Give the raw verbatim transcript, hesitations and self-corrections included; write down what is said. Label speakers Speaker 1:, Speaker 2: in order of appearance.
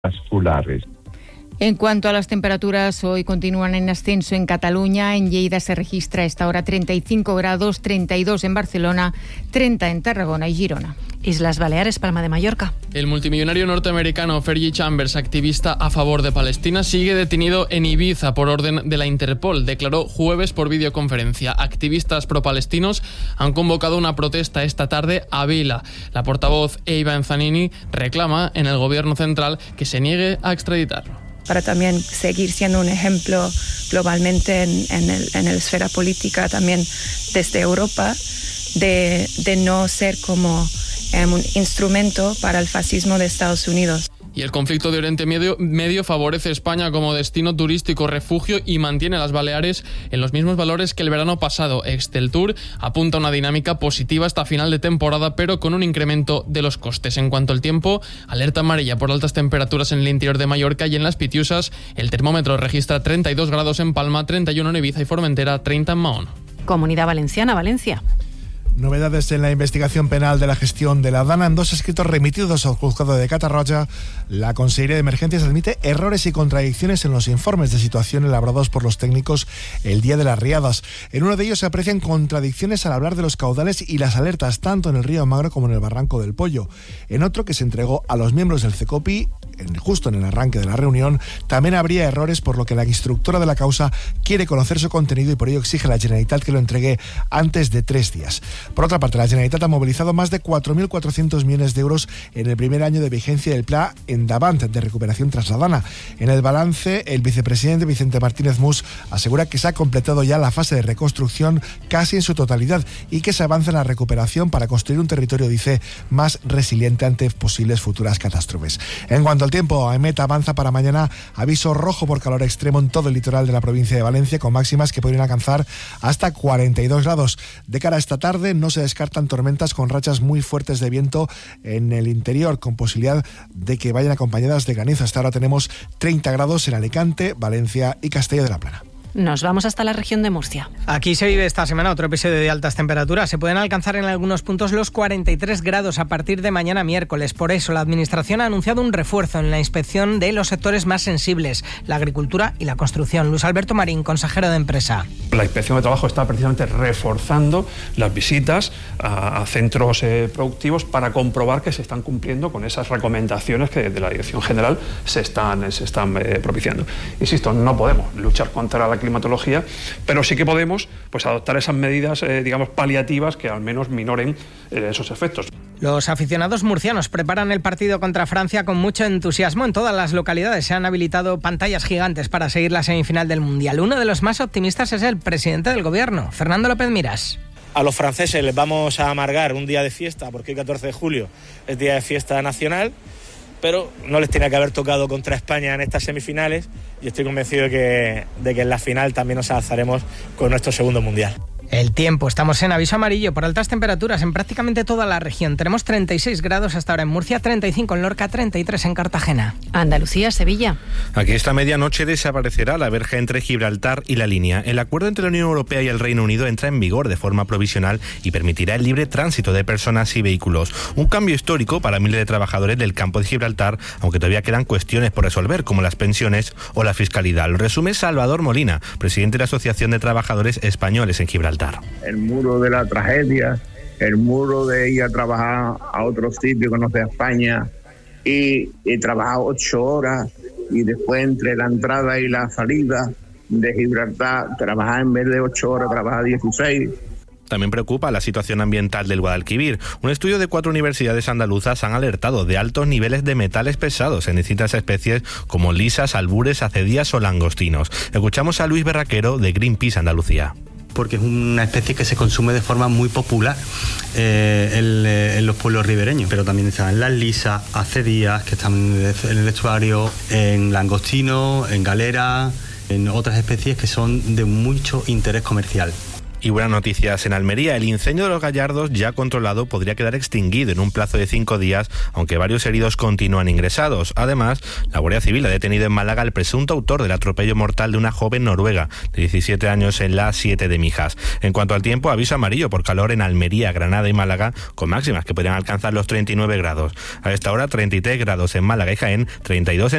Speaker 1: vasculares.
Speaker 2: En cuanto a las temperaturas, hoy continúan en ascenso en Cataluña. En Lleida se registra a esta hora treinta y cinco grados, treinta y dos en Barcelona, treinta en Tarragona y Girona.
Speaker 3: Islas Baleares, Palma de Mallorca.
Speaker 4: El multimillonario norteamericano Fergie Chambers, activista a favor de Palestina, sigue detenido en Ibiza por orden de la Interpol. Declaró jueves por videoconferencia. Activistas pro-palestinos han convocado una protesta esta tarde a Vila. La portavoz Eva Zanini reclama en el gobierno central que se niegue a extraditarlo.
Speaker 5: Para también seguir siendo un ejemplo globalmente en, en, el, en la esfera política, también desde Europa, de, de no ser como eh, un instrumento para el fascismo de Estados Unidos.
Speaker 4: Y el conflicto de Oriente Medio, Medio favorece a España como destino turístico, refugio y mantiene a las Baleares en los mismos valores que el verano pasado. Exceltur apunta a una dinámica positiva hasta final de temporada, pero con un incremento de los costes. En cuanto al tiempo, alerta amarilla por altas temperaturas en el interior de Mallorca y en las Pitiusas. El termómetro registra treinta y dos grados en Palma, treinta y uno en Ibiza y Formentera, treinta en Mahón.
Speaker 3: Comunidad Valenciana, Valencia.
Speaker 6: Novedades en la investigación penal de la gestión de la Dana. En dos escritos remitidos al juzgado de Catarroja, la Consejería de Emergencias admite errores y contradicciones en los informes de situación elaborados por los técnicos el día de las riadas. En uno de ellos se aprecian contradicciones al hablar de los caudales y las alertas tanto en el río Magro como en el Barranco del Pollo. En otro, que se entregó a los miembros del CECOPI, en, justo en el arranque de la reunión, también habría errores, por lo que la instructora de la causa quiere conocer su contenido y por ello exige a la Generalitat que lo entregue antes de tres días. Por otra parte, la Generalitat ha movilizado más de cuatro mil cuatrocientos millones de euros en el primer año de vigencia del Plan Endavant de recuperación tras la Dana. En el balance, el vicepresidente Vicente Martínez Mus asegura que se ha completado ya la fase de reconstrucción casi en su totalidad y que se avanza en la recuperación para construir un territorio, dice, más resiliente ante posibles futuras catástrofes. En cuanto al tiempo, AEMET avanza para mañana aviso rojo por calor extremo en todo el litoral de la provincia de Valencia, con máximas que podrían alcanzar hasta cuarenta y dos grados. De cara a esta tarde, no se descartan tormentas con rachas muy fuertes de viento en el interior, con posibilidad de que vayan acompañadas de granizo. Hasta ahora tenemos treinta grados en Alicante, Valencia y Castilla de la Plana.
Speaker 3: Nos vamos hasta la región de Murcia.
Speaker 7: Aquí se vive esta semana otro episodio de altas temperaturas. Se pueden alcanzar en algunos puntos los cuarenta y tres grados a partir de mañana miércoles. Por eso la Administración ha anunciado un refuerzo en la inspección de los sectores más sensibles, la agricultura y la construcción. Luis Alberto Marín, consejero de Empresa.
Speaker 8: La Inspección de Trabajo está precisamente reforzando las visitas a, a centros eh, productivos para comprobar que se están cumpliendo con esas recomendaciones que desde la Dirección General se están, se están eh, propiciando. Insisto, no podemos luchar contra la climatología, pero sí que podemos pues adoptar esas medidas, eh, digamos, paliativas que al menos minoren eh, esos efectos.
Speaker 7: Los aficionados murcianos preparan el partido contra Francia con mucho entusiasmo. En todas las localidades se han habilitado pantallas gigantes para seguir la semifinal del Mundial. Uno de los más optimistas es el presidente del gobierno, Fernando López Miras.
Speaker 9: A los franceses les vamos a amargar un día de fiesta, porque el catorce de julio es día de fiesta nacional, pero no les tenía que haber tocado contra España en estas semifinales y estoy convencido de que, de que en la final también nos alzaremos con nuestro segundo mundial.
Speaker 7: El tiempo, estamos en aviso amarillo por altas temperaturas en prácticamente toda la región. Tenemos treinta y seis grados hasta ahora en Murcia, treinta y cinco en Lorca, treinta y tres en Cartagena.
Speaker 3: Andalucía, Sevilla.
Speaker 10: Aquí esta medianoche desaparecerá la verja entre Gibraltar y la línea. El acuerdo entre la Unión Europea y el Reino Unido entra en vigor de forma provisional y permitirá el libre tránsito de personas y vehículos. Un cambio histórico para miles de trabajadores del campo de Gibraltar, aunque todavía quedan cuestiones por resolver, como las pensiones o la fiscalidad. Lo resume Salvador Molina, presidente de la Asociación de Trabajadores Españoles en Gibraltar.
Speaker 1: El muro de la tragedia, el muro de ir a trabajar a otro sitio que no sea España y, y trabajar ocho horas y después entre la entrada y la salida de Gibraltar trabajar en vez de ocho horas, trabajar dieciséis.
Speaker 10: También preocupa la situación ambiental del Guadalquivir. Un estudio de cuatro universidades andaluzas han alertado de altos niveles de metales pesados en distintas especies como lisas, albures, acedías o langostinos. Escuchamos a Luis Berraquero de Greenpeace Andalucía.
Speaker 11: Porque es una especie que se consume de forma muy popular eh, en, en los pueblos ribereños, pero también están las lisas, acedías, que están en el estuario, en langostino, en galera, en otras especies que son de mucho interés comercial.
Speaker 10: Y buenas noticias en Almería. El incendio de los Gallardos, ya controlado, podría quedar extinguido en un plazo de cinco días, aunque varios heridos continúan ingresados. Además, la Guardia Civil ha detenido en Málaga al presunto autor del atropello mortal de una joven noruega de diecisiete años en la A siete de Mijas. En cuanto al tiempo, aviso amarillo por calor en Almería, Granada y Málaga, con máximas que podrían alcanzar los treinta y nueve grados. A esta hora, treinta y tres grados en Málaga y Jaén, treinta y dos en